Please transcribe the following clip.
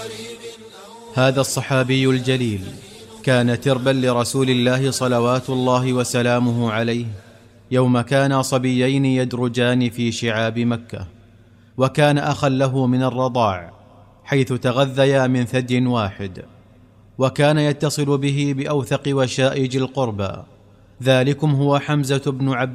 هذا الصحابي الجليل كان تربا لرسول الله صلوات الله وسلامه عليه يوم كانا صبيين يدرجان في شعاب مكة، وكان أخا له من الرضاع، حيث تغذيا من ثدي واحد، وكان يتصل به بأوثق وشائج القربى. ذلكم هو حمزة بن عبد